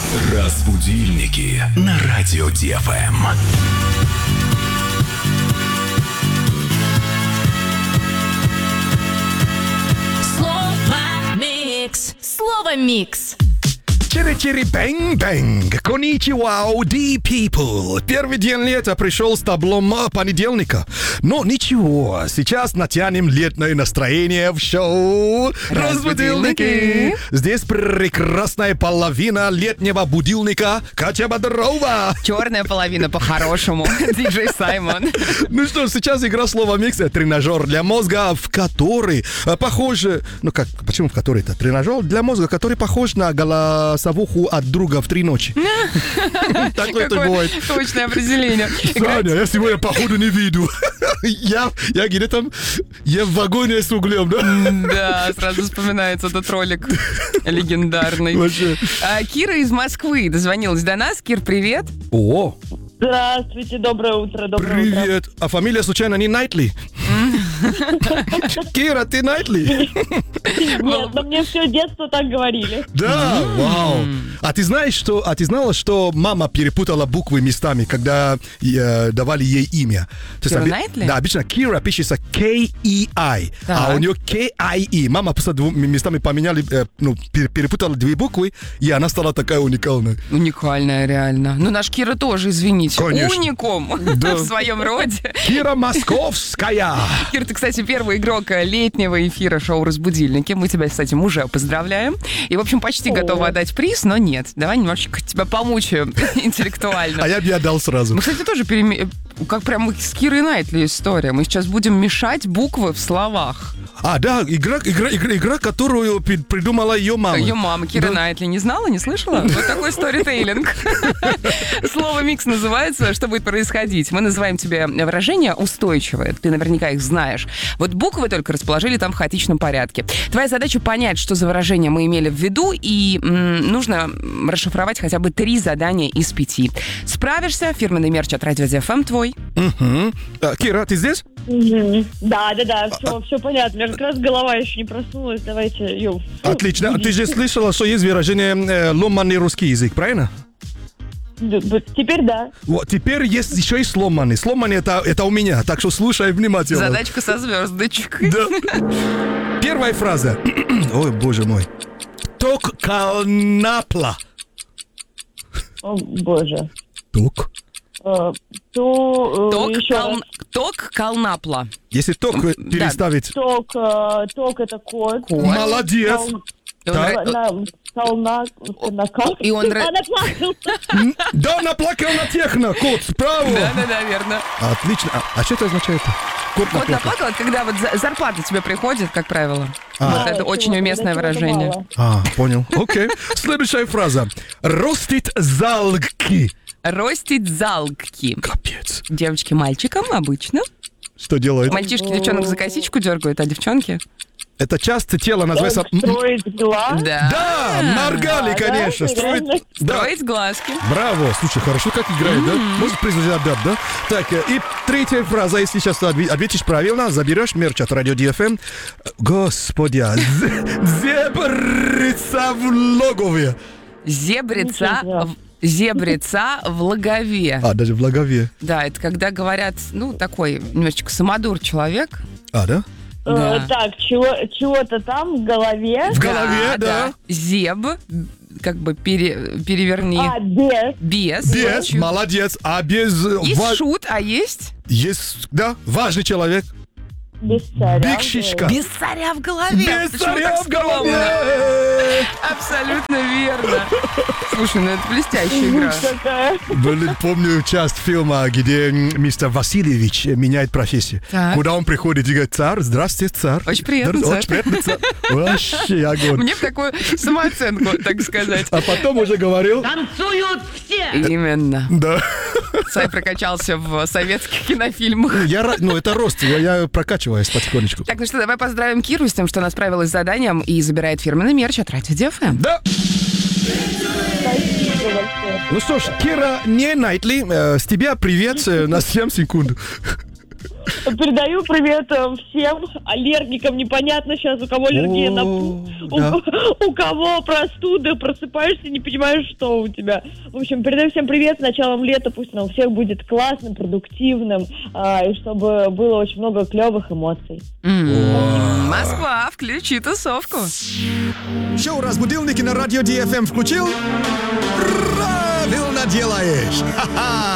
Разбудильники на радио ДФМ. Слово микс. Чири-чири-бэнг-бэнг. Коничиуа, ди people. Первый день лета пришел с таблом понедельника. Но ничего, сейчас натянем летное настроение в шоу «Разбудильники». Здесь прекрасная половина летнего будильника Катя Бодрова. Черная половина по-хорошему. Диджей Саймон. Ну что ж, сейчас игра слова микс. Тренажер для мозга, в который похож... Ну как, почему в который это? Тренажер для мозга, который похож на голосовуху от друга в 3 ночи. Такое это бывает. Точное определение. Саня, я сегодня походу не виду. Я где там, я в вагоне с углем, да? Да, сразу вспоминается этот ролик легендарный. Кира из Москвы дозвонилась до нас. Кир, привет. О, Здравствуйте, доброе утро, доброе утро. привет. А фамилия случайно не Найтли? Кира, ты Найтли? Нет, но мне все детство так говорили. Да, вау. А ты знала, что мама перепутала буквы местами, когда давали ей имя? Кира Найтли? Да, обычно Кира пишется K-E-I, а у нее K-I-E. Мама просто местами поменяли, перепутала 2 буквы, и она стала такая уникальная. Уникальная, реально. Ну, наш Кира тоже, извините, Конечно. уникум в своем роде. Кира Московская. Кир, ты, кстати, первый игрок летнего эфира шоу «Разбудильники». Мы тебя с этим уже поздравляем. И, в общем, почти готовы отдать приз, но нет. Давай немножечко тебя помучаем интеллектуально. А я бы отдал сразу. Мы, кстати, тоже как прям с Кирой Найтли история. Мы сейчас будем мешать буквы в словах. А, да, игра, которую придумала ее мама. Ее мама Кира Да. Найтли не знала, не слышала? Вот такой сторитейлинг. Слово «микс» называется. Что будет происходить? Мы называем тебе выражения устойчивые. Ты наверняка их знаешь. Вот буквы только расположили там в хаотичном порядке. Твоя задача понять, что за выражение мы имели в виду, и нужно расшифровать хотя бы 3 задания из 5. Справишься? Фирменный мерч от Радио ДФМ твой. Кира, ты здесь? Да, все понятно. У меня как раз голова еще не проснулась. Давайте, Отлично. А ты же слышала, что есть выражение ломаный русский язык, правильно? Теперь да. Вот, теперь есть еще и сломанный. Сломанный это у меня, так что слушай внимательно. Задачка со звездочкой. Да. Первая фраза. Ой, боже мой. Ток калнапла. О, боже. Ток. Ток калнапла. Если ток переставить... Ток это кот. Молодец. И он... Да, наплакал на техно, кот, справа. Да, верно. Отлично. А что это означает? Кот Кот наплакал, это когда вот зарплата тебе приходит, как правило. Вот это очень уместное выражение. Понял. Окей. Следующая фраза. Ростит залки. Ростить залки. Капец. Девочки мальчикам обычно. Что делает? Мальчишки девчонок за косичку дергают, а девчонки? Это часть тела называется... Строить дела. Да, моргали, конечно. Строить глазки. Браво. Слушай, хорошо как играет, да? Может, приз отдать, да? Так, и 3-я фраза. Если сейчас ответишь правильно, заберешь мерч от Радио ДФМ. Господи, зебрица в логове. Зебрица в логове. Даже в логове. Да, это когда говорят, такой немножечко самодур человек. Да? Да. Так, чего-то там в голове. В голове, да. Зеб, как бы переверни. Без. Без, молодец. А без... Есть шут, а есть? Есть, да, важный человек. Без царя. Биг Шишка. Без царя в голове. Без Почему царя так в голове. скромно? Абсолютно верно. Слушай, это блестящая игра. Какая. Блин, помню часть фильма, где мистер Васильевич меняет профессию. Так. Куда он приходит и говорит: царь, здравствуйте, царь. Очень приятно, царь. Очень приятно, царь. Вообще огонь. Мне в такую самооценку, так сказать. А потом уже говорил... Танцуют все! Именно. Да. Царь прокачался в советских кинофильмах. Это рост, я прокачиваюсь потихонечку. Так, ну что, давай поздравим Киру с тем, что она справилась с заданием и забирает фирменный мерч от Радио ДФМ. Да. Ну что ж, Кира не Найтли, с тебя привет на 7 секунд. Передаю привет всем аллергикам. Непонятно сейчас, у кого аллергия на пух, у кого простуда, просыпаешься, не понимаешь, что у тебя. В общем, передаю всем привет с началом лета. Пусть оно у всех будет классным, продуктивным, и чтобы было очень много клевых эмоций. Москва, включи тусовку. Шоу «Разбудилники» на радио DFM включил? Правильно делаешь! Ха-ха!